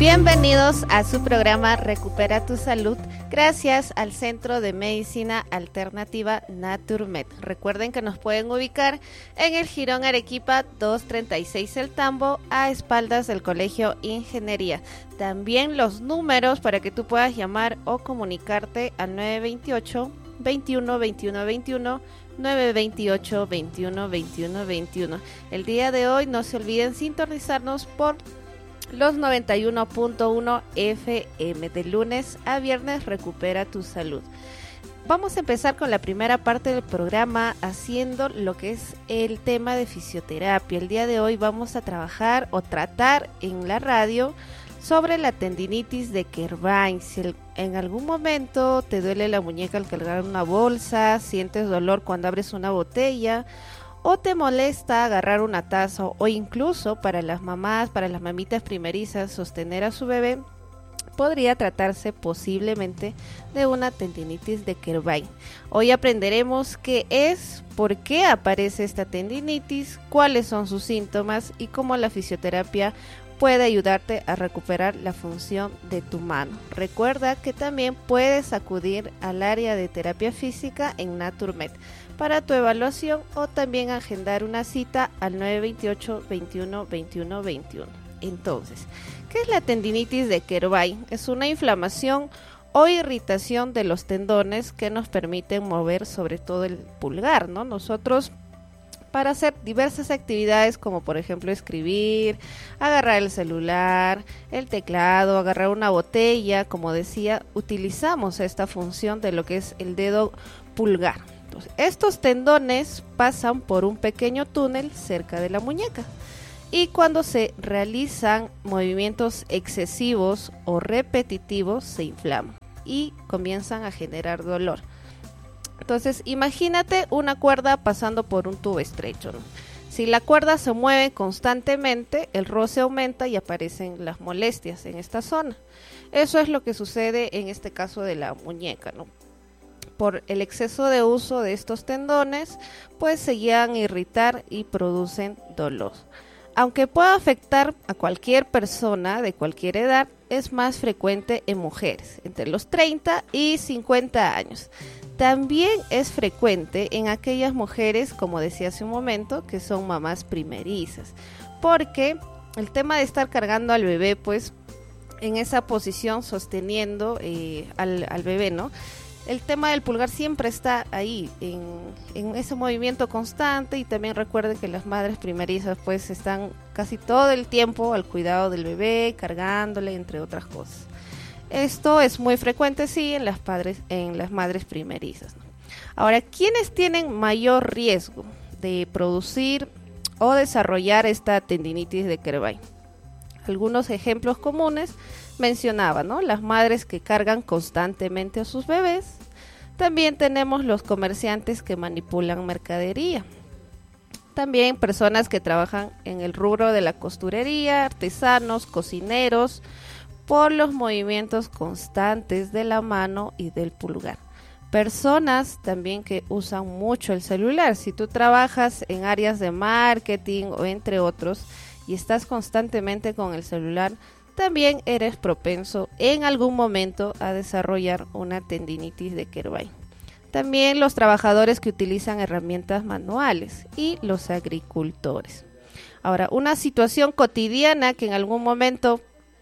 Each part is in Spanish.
Bienvenidos a su programa Recupera tu Salud, gracias al Centro de Medicina Alternativa Naturmed. Recuerden que nos pueden ubicar en el Jirón Arequipa 236 El Tambo, a espaldas del Colegio Ingeniería. También los números para que tú puedas llamar o comunicarte al 928 21 21 21, 928 21 21 21. El día de hoy no se olviden sintonizarnos por los 91.1 FM. De lunes a viernes recupera tu salud. Vamos a empezar con la primera parte del programa haciendo lo que es el tema de fisioterapia. El día de hoy vamos a trabajar o tratar en la radio sobre la tendinitis de Kerbein. Si en algún momento te duele la muñeca al cargar una bolsa, sientes dolor cuando abres una botella, o te molesta agarrar una taza, o incluso para las mamás, para las mamitas primerizas, sostener a su bebé, podría tratarse posiblemente de una tendinitis de Kerbein. Hoy aprenderemos qué es, por qué aparece esta tendinitis, cuáles son sus síntomas y cómo la fisioterapia puede ayudarte a recuperar la función de tu mano. Recuerda que también puedes acudir al área de terapia física en Naturmed para tu evaluación o también agendar una cita al 928 21 21 21. Entonces, ¿qué es la tendinitis de Kerbein? Es una inflamación o irritación de los tendones que nos permiten mover sobre todo el pulgar, ¿no? Nosotros, para hacer diversas actividades como por ejemplo escribir, agarrar el celular, el teclado, agarrar una botella, como decía, utilizamos esta función de lo que es el dedo pulgar. Entonces, estos tendones pasan por un pequeño túnel cerca de la muñeca y cuando se realizan movimientos excesivos o repetitivos se inflaman y comienzan a generar dolor. Entonces, imagínate una cuerda pasando por un tubo estrecho, ¿no? Si la cuerda se mueve constantemente, el roce aumenta y aparecen las molestias en esta zona. Eso es lo que sucede en este caso de la muñeca, ¿no? Por el exceso de uso de estos tendones, pues se llegan a irritar y producen dolor. Aunque pueda afectar a cualquier persona de cualquier edad, es más frecuente en mujeres entre los 30 y 50 años. También es frecuente en aquellas mujeres, como decía hace un momento, que son mamás primerizas, porque el tema de estar cargando al bebé, pues en esa posición sosteniendo al bebé, ¿no? El tema del pulgar siempre está ahí, en ese movimiento constante, y también recuerden que las madres primerizas pues están casi todo el tiempo al cuidado del bebé, cargándole, entre otras cosas. Esto es muy frecuente, sí, en las madres primerizas, ¿no? Ahora, ¿quiénes tienen mayor riesgo de producir o desarrollar esta tendinitis de Kerbein? Algunos ejemplos comunes mencionaba, ¿no? Las madres que cargan constantemente a sus bebés. También tenemos los comerciantes que manipulan mercadería. También personas que trabajan en el rubro de la costurería, artesanos, cocineros, por los movimientos constantes de la mano y del pulgar. Personas también que usan mucho el celular. Si tú trabajas en áreas de marketing o entre otros y estás constantemente con el celular, también eres propenso en algún momento a desarrollar una tendinitis de Kerbein. También los trabajadores que utilizan herramientas manuales y los agricultores. Ahora, una situación cotidiana que en algún momento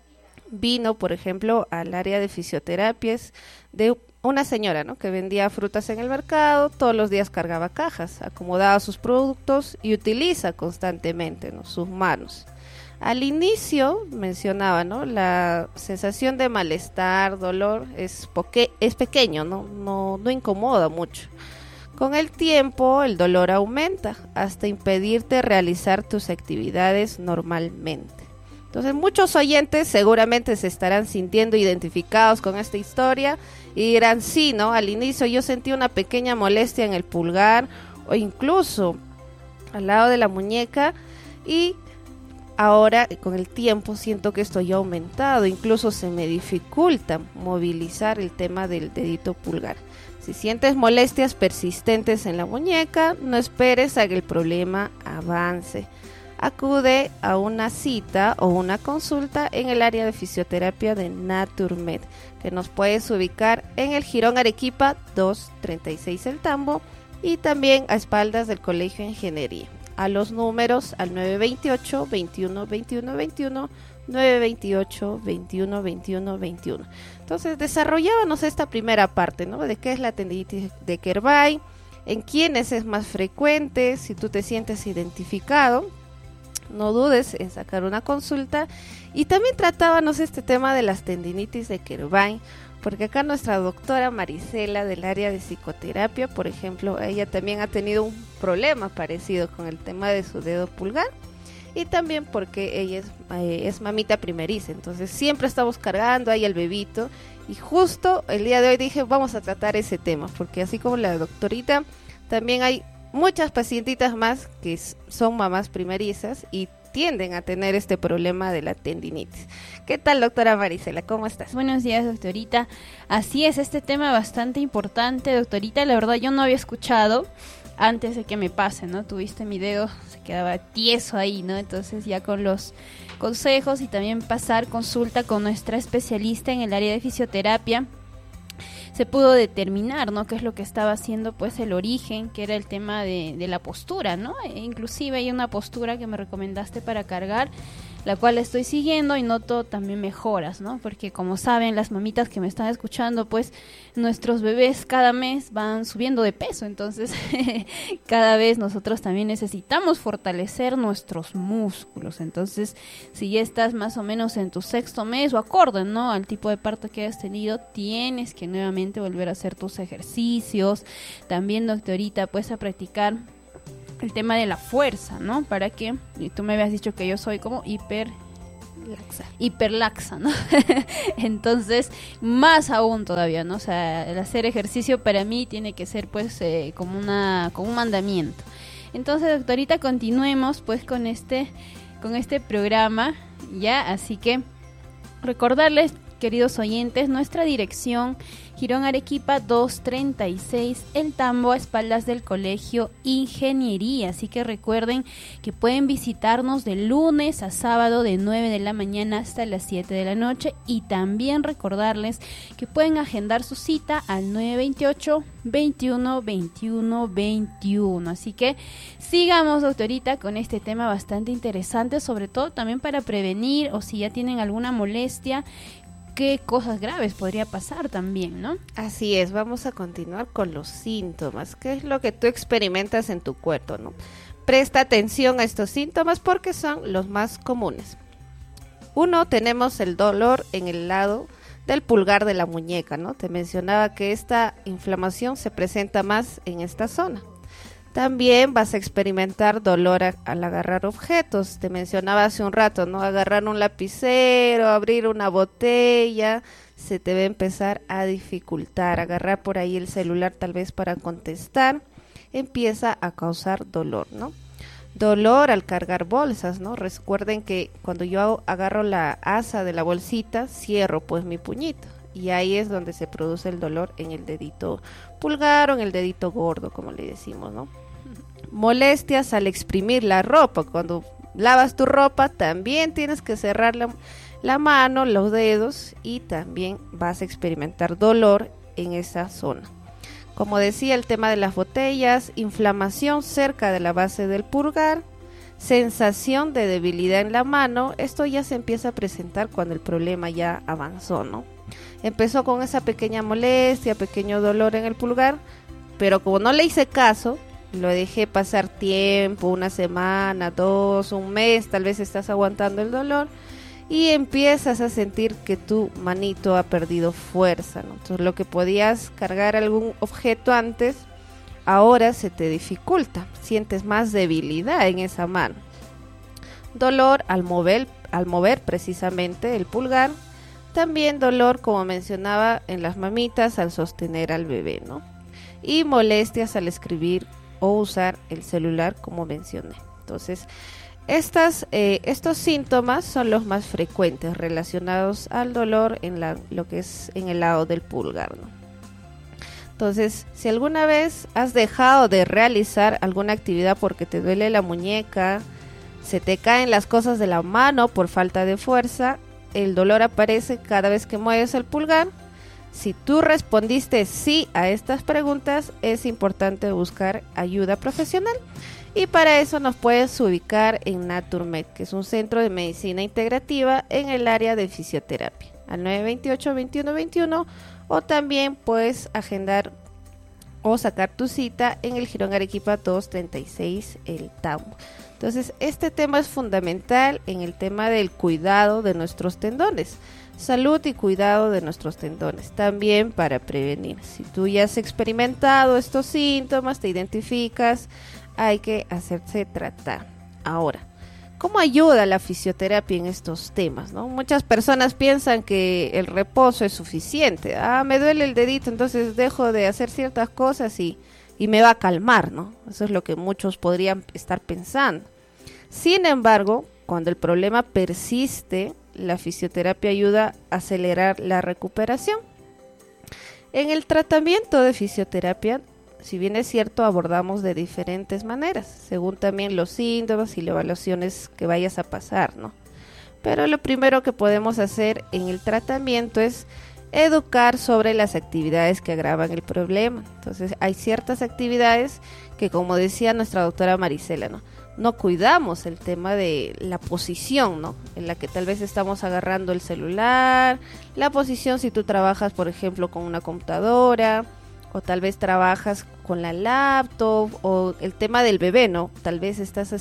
vino, por ejemplo, al área de fisioterapias de una señora, ¿no?, que vendía frutas en el mercado, todos los días cargaba cajas, acomodaba sus productos y utiliza constantemente, ¿no?, sus manos. Al inicio mencionaba, ¿no?, la sensación de malestar, dolor es pequeño, no incomoda mucho. Con el tiempo el dolor aumenta hasta impedirte realizar tus actividades normalmente. Entonces muchos oyentes seguramente se estarán sintiendo identificados con esta historia y dirán, sí, ¿no?, al inicio yo sentí una pequeña molestia en el pulgar o incluso al lado de la muñeca, y ahora con el tiempo siento que esto ya ha aumentado, incluso se me dificulta movilizar el tema del dedito pulgar. Si sientes molestias persistentes en la muñeca, no esperes a que el problema avance. acude a una cita o una consulta en el área de fisioterapia de Naturmed, que nos puedes ubicar en el Jirón Arequipa 236 El Tambo y también a espaldas del Colegio de Ingeniería. A los números al 928 21 21 21, 928 21 21 21. Entonces desarrollábamos esta primera parte, ¿no? De qué es la tendinitis de Kervay, en quiénes es más frecuente, si tú te sientes identificado, no dudes en sacar una consulta. Y también tratábamos este tema de las tendinitis de Kervay, porque acá nuestra doctora Marisela del área de psicoterapia, por ejemplo, ella también ha tenido un problema parecido con el tema de su dedo pulgar, y también porque ella es mamita primeriza, entonces siempre estamos cargando ahí al bebito, y justo el día de hoy dije vamos a tratar ese tema, porque así como la doctorita, también hay muchas pacientitas más que son mamás primerizas y tienden a tener este problema de la tendinitis. ¿Qué tal, doctora Marisela? ¿Cómo estás? Buenos días, doctorita. Así es, este tema bastante importante, doctorita. La verdad yo no había escuchado antes de que me pase, ¿no? Tuviste mi dedo, se quedaba tieso ahí, ¿no? Entonces ya con los consejos y también pasar consulta con nuestra especialista en el área de fisioterapia, se pudo determinar, ¿no?, qué es lo que estaba haciendo, pues, el origen, que era el tema de la postura, ¿no? Inclusive hay una postura que me recomendaste para cargar, la cual estoy siguiendo y noto también mejoras, ¿no? Porque como saben las mamitas que me están escuchando, pues nuestros bebés cada mes van subiendo de peso, entonces cada vez nosotros también necesitamos fortalecer nuestros músculos. Entonces, si ya estás más o menos en tu 6º mes o acorde, ¿no?, al tipo de parto que hayas tenido, tienes que nuevamente volver a hacer tus ejercicios. También, doctorita, pues a practicar el tema de la fuerza, ¿no? Para que, y tú me habías dicho que yo soy como hiperlaxa, ¿no? Entonces, más aún todavía, ¿no? O sea, el hacer ejercicio para mí tiene que ser, pues, como un mandamiento. Entonces, doctorita, continuemos, pues, con este programa, ¿ya? Así que, recordarles, queridos oyentes, nuestra dirección: Jirón Arequipa 236 El Tambo, a espaldas del Colegio Ingeniería. Así que recuerden que pueden visitarnos de lunes a sábado de 9 de la mañana hasta las 7 de la noche, y también recordarles que pueden agendar su cita al 928 21 21 21. Así que sigamos, doctorita, con este tema bastante interesante, sobre todo también para prevenir, o si ya tienen alguna molestia, qué cosas graves podría pasar también, ¿no? Así es, vamos a continuar con los síntomas. ¿Qué es lo que tú experimentas en tu cuerpo, no? Presta atención a estos síntomas porque son los más comunes. 1, tenemos el dolor en el lado del pulgar de la muñeca, ¿no? Te mencionaba que esta inflamación se presenta más en esta zona. También vas a experimentar dolor al agarrar objetos. Te mencionaba hace un rato, ¿no? Agarrar un lapicero, abrir una botella, se te va a empezar a dificultar. Agarrar por ahí el celular tal vez para contestar, empieza a causar dolor, ¿no? Dolor al cargar bolsas, ¿no? Recuerden que cuando yo agarro la asa de la bolsita, cierro pues mi puñito. Y ahí es donde se produce el dolor en el dedito pulgar o en el dedito gordo, como le decimos, ¿no? Molestias al exprimir la ropa. Cuando lavas tu ropa, también tienes que cerrar la mano, los dedos, y también vas a experimentar dolor en esa zona. Como decía, el tema de las botellas, inflamación cerca de la base del pulgar, sensación de debilidad en la mano. Esto ya se empieza a presentar cuando el problema ya avanzó, ¿no? Empezó con esa pequeña molestia, pequeño dolor en el pulgar, pero como no le hice caso, lo dejé pasar tiempo, 1 semana, 2, un mes, tal vez estás aguantando el dolor y empiezas a sentir que tu manito ha perdido fuerza, ¿no? Entonces lo que podías cargar algún objeto antes, ahora se te dificulta, sientes más debilidad en esa mano. Dolor al mover precisamente el pulgar. También dolor, como mencionaba, en las mamitas al sostener al bebé, ¿no? Y molestias al escribir o usar el celular, como mencioné. Entonces, estos síntomas son los más frecuentes relacionados al dolor en lo que es en el lado del pulgar, ¿no? Entonces, si alguna vez has dejado de realizar alguna actividad porque te duele la muñeca, Se te caen las cosas de la mano por falta de fuerza, el dolor aparece cada vez que mueves el pulgar. Si tú respondiste sí a estas preguntas, es importante buscar ayuda profesional. Y para eso nos puedes ubicar en Naturmed, que es un centro de medicina integrativa en el área de fisioterapia, al 928-2121, o también puedes agendar o sacar tu cita en el Jirón Arequipa 236, el Tambo. Entonces, este tema es fundamental en el tema del cuidado de nuestros tendones. Salud y cuidado de nuestros tendones, también para prevenir. Si tú ya has experimentado estos síntomas, te identificas, hay que hacerse tratar. Ahora, ¿cómo ayuda la fisioterapia en estos temas, no? Muchas personas piensan que el reposo es suficiente. Me duele el dedito, entonces dejo de hacer ciertas cosas y me va a calmar, ¿no? Eso es lo que muchos podrían estar pensando. Sin embargo, cuando el problema persiste, la fisioterapia ayuda a acelerar la recuperación. En el tratamiento de fisioterapia, si bien es cierto, abordamos de diferentes maneras, según también los síntomas y las evaluaciones que vayas a pasar, ¿no? Pero lo primero que podemos hacer en el tratamiento es educar sobre las actividades que agravan el problema. Entonces, hay ciertas actividades que, como decía nuestra doctora Marisela, no cuidamos el tema de la posición, ¿no? En la que tal vez estamos agarrando el celular, la posición si tú trabajas, por ejemplo, con una computadora, o tal vez trabajas con la laptop, o el tema del bebé, ¿no? Tal vez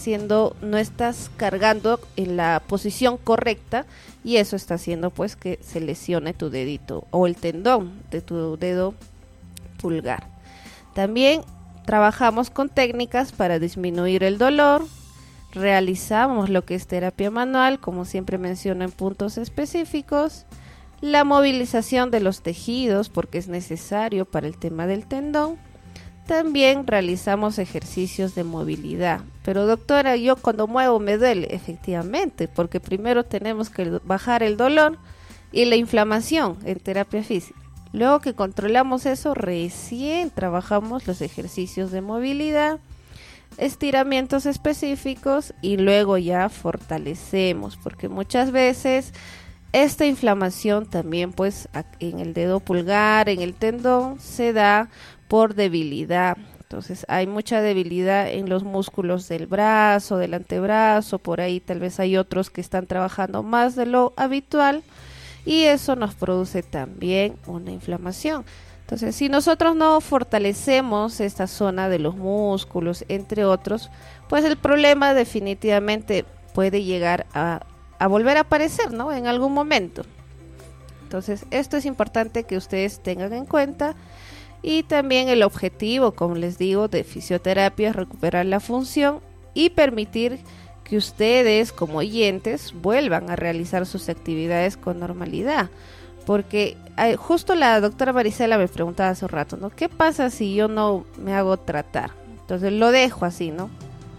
no estás cargando en la posición correcta, y eso está haciendo pues que se lesione tu dedito o el tendón de tu dedo pulgar. También trabajamos con técnicas para disminuir el dolor, realizamos lo que es terapia manual, como siempre menciono en puntos específicos, la movilización de los tejidos porque es necesario para el tema del tendón. También realizamos ejercicios de movilidad. Pero doctora, yo cuando muevo me duele. Efectivamente, porque primero tenemos que bajar el dolor y la inflamación en terapia física. Luego que controlamos eso, recién trabajamos los ejercicios de movilidad, estiramientos específicos, y luego ya fortalecemos, porque muchas veces esta inflamación también pues en el dedo pulgar, en el tendón, se da por debilidad. Entonces hay mucha debilidad en los músculos del brazo, del antebrazo, por ahí tal vez hay otros que están trabajando más de lo habitual, y eso nos produce también una inflamación. Entonces, si nosotros no fortalecemos esta zona de los músculos, entre otros, pues el problema definitivamente puede llegar a volver a aparecer, ¿no? En algún momento. Entonces, esto es importante que ustedes tengan en cuenta. Y también el objetivo, como les digo, de fisioterapia es recuperar la función y permitir que ustedes como oyentes vuelvan a realizar sus actividades con normalidad. Porque justo la doctora Marisela me preguntaba hace un rato, ¿no? ¿Qué pasa si yo no me hago tratar? Entonces lo dejo así, ¿no?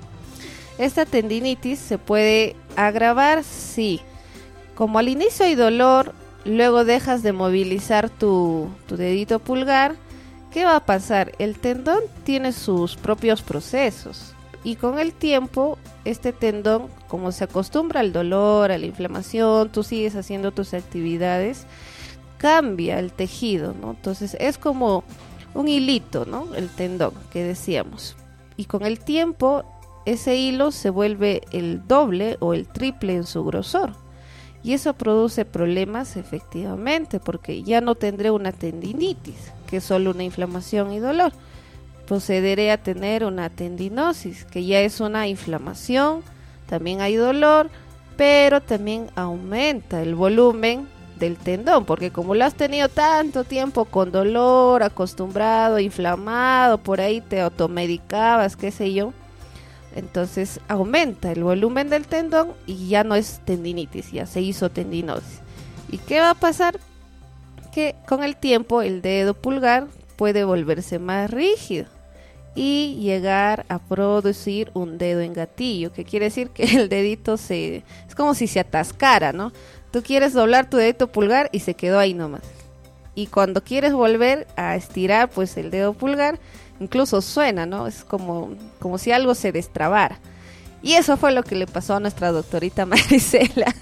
Esta tendinitis se puede agravar, sí. Como al inicio hay dolor, luego dejas de movilizar tu dedito pulgar, ¿qué va a pasar? El tendón tiene sus propios procesos, y con el tiempo este tendón, como se acostumbra al dolor, a la inflamación, tú sigues haciendo tus actividades, cambia el tejido, ¿no? Entonces es como un hilito, ¿no? El tendón que decíamos, y con el tiempo ese hilo se vuelve el doble o el triple en su grosor, y eso produce problemas efectivamente, porque ya no tendré una tendinitis, que es solo una inflamación y dolor. Procederé a tener una tendinosis, que ya es una inflamación, también hay dolor, pero también aumenta el volumen del tendón, porque como lo has tenido tanto tiempo con dolor, acostumbrado, inflamado, por ahí te automedicabas, qué sé yo, entonces aumenta el volumen del tendón y ya no es tendinitis, ya se hizo tendinosis. ¿Y qué va a pasar? Que con el tiempo el dedo pulgar puede volverse más rígido y llegar a producir un dedo en gatillo, que quiere decir que el dedito es como si se atascara, ¿no? Tú quieres doblar tu dedito pulgar y se quedó ahí nomás. Y cuando quieres volver a estirar, pues el dedo pulgar incluso suena, ¿no? Es como si algo se destrabara. Y eso fue lo que le pasó a nuestra doctorita Marisela,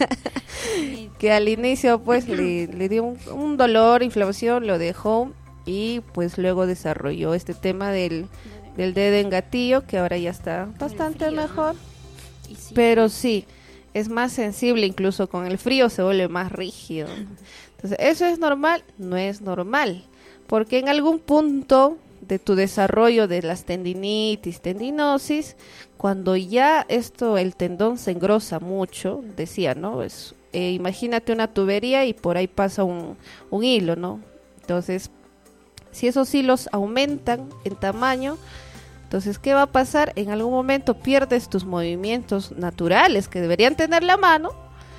que al inicio pues le dio un dolor, inflamación, lo dejó y pues luego desarrolló este tema del dedo en gatillo, que ahora ya está bastante frío, mejor, ¿no? Sí, pero sí, es más sensible, incluso con el frío se vuelve más rígido. Entonces, ¿eso es normal? No es normal, porque en algún punto de tu desarrollo de las tendinitis, tendinosis, cuando ya el tendón se engrosa mucho, decía, ¿no? Imagínate una tubería y por ahí pasa un hilo, ¿no? Entonces, si esos hilos aumentan en tamaño, entonces, ¿qué va a pasar? En algún momento pierdes tus movimientos naturales que deberían tener la mano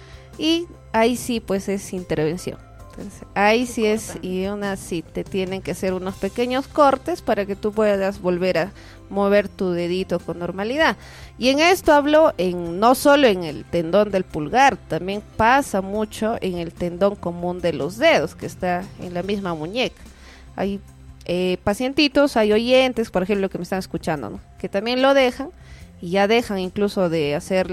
y ahí sí, pues es intervención. Entonces, ahí sí es, y sí, te tienen que hacer unos pequeños cortes para que tú puedas volver a mover tu dedito con normalidad. Y en esto hablo no solo en el tendón del pulgar, también pasa mucho en el tendón común de los dedos, que está en la misma muñeca. Hay pacientitos, hay oyentes, por ejemplo, que me están escuchando, ¿no? Que también lo dejan y ya dejan incluso de hacer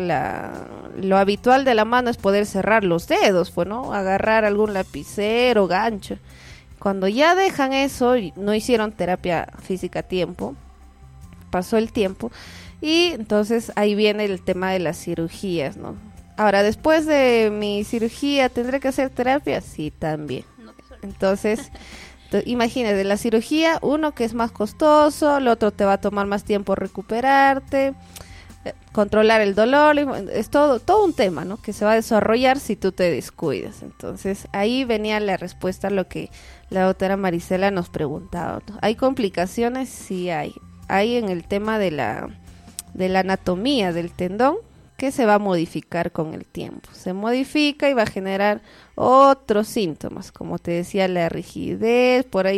lo habitual de la mano es poder cerrar los dedos, pues, ¿no? Agarrar algún lapicero, gancho. Cuando ya dejan eso, no hicieron terapia física a tiempo, pasó el tiempo y entonces ahí viene el tema de las cirugías, ¿no? Ahora, después de mi cirugía, ¿tendré que hacer terapia? Sí, también. Entonces, imagínate, la cirugía, uno que es más costoso, el otro te va a tomar más tiempo recuperarte, controlar el dolor, es todo un tema, ¿no? Que se va a desarrollar si tú te descuidas. Entonces, ahí venía la respuesta a lo que la doctora Marisela nos preguntaba, ¿no? ¿Hay complicaciones? Sí hay. Hay en el tema de la anatomía del tendón, que se va a modificar con el tiempo. Se modifica y va a generar otros síntomas, como te decía, la rigidez, por ahí